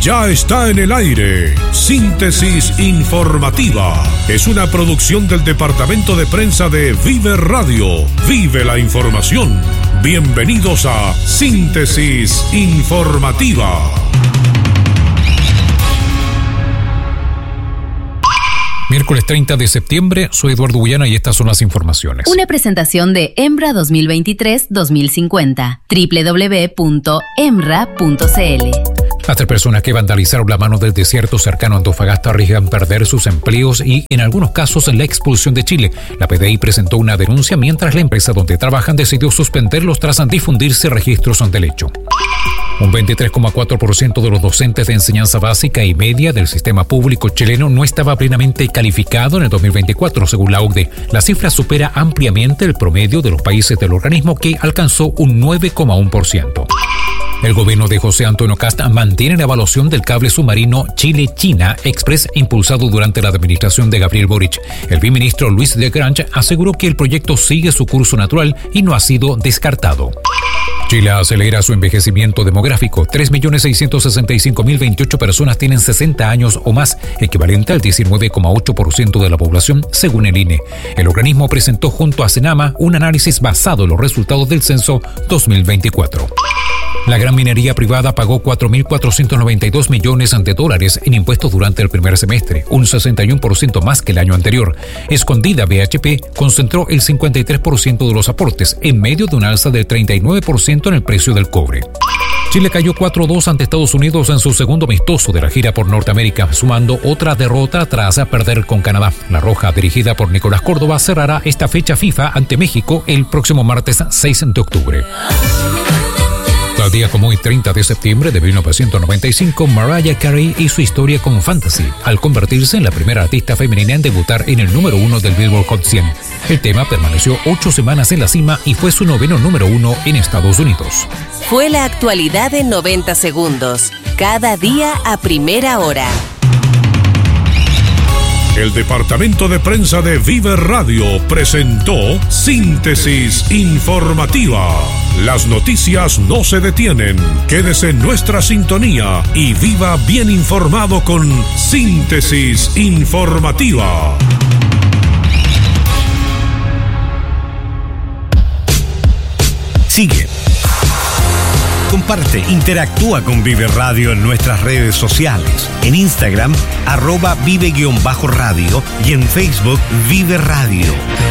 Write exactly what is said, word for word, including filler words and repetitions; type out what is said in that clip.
Ya está en el aire. Síntesis informativa. Es una producción del Departamento de Prensa de Vive Radio. Vive la información. Bienvenidos a Síntesis informativa. Miércoles treinta de septiembre, soy Eduardo Bullana y estas son las informaciones. Una presentación de EMRA dos mil veintitrés dos mil cincuenta. doble u doble u doble u punto emra punto c l. Las tres personas que vandalizaron la mano del desierto cercano a Antofagasta arriesgan perder sus empleos y, en algunos casos, la expulsión de Chile. La P D I presentó una denuncia mientras la empresa donde trabajan decidió suspenderlos tras difundirse registros del hecho. Un veintitrés coma cuatro por ciento de los docentes de enseñanza básica y media del sistema público chileno no estaba plenamente calificado en el dos mil veinticuatro, según la O C D E. La cifra supera ampliamente el promedio de los países del organismo, que alcanzó un nueve coma uno por ciento. El gobierno de José Antonio Kast mantiene la evaluación del cable submarino Chile-China Express impulsado durante la administración de Gabriel Boric. El viceministro Luis de Grange aseguró que el proyecto sigue su curso natural y no ha sido descartado. Chile acelera su envejecimiento demográfico. tres millones seiscientos sesenta y cinco mil veintiocho personas tienen sesenta años o más, equivalente al diecinueve coma ocho por ciento de la población, según el I N E. El organismo presentó junto a Senama un análisis basado en los resultados del censo dos mil veinticuatro. La gran minería privada pagó cuatro mil cuatrocientos noventa y dos millones de dólares en impuestos durante el primer semestre, un sesenta y uno por ciento más que el año anterior. Escondida B H P concentró el cincuenta y tres por ciento de los aportes, en medio de un alza del treinta y nueve por ciento en el precio del cobre. Chile cayó cuatro dos ante Estados Unidos en su segundo amistoso de la gira por Norteamérica, sumando otra derrota tras perder con Canadá. La Roja, dirigida por Nicolás Córdoba, cerrará esta fecha FIFA ante México el próximo martes seis de octubre. Tal día como hoy, treinta de septiembre de mil novecientos noventa y cinco, Mariah Carey y su historia con Fantasy, al convertirse en la primera artista femenina en debutar en el número uno del Billboard Hot cien. El tema permaneció ocho semanas en la cima y fue su noveno número uno en Estados Unidos. Fue la actualidad en noventa segundos, cada día a primera hora. El Departamento de Prensa de Vive Radio presentó Síntesis Informativa. Las noticias no se detienen. Quédese en nuestra sintonía y viva bien informado con Síntesis Informativa. Sigue. Comparte, interactúa con Vive Radio en nuestras redes sociales. En Instagram, arroba vive-radio y en Facebook, Vive Radio.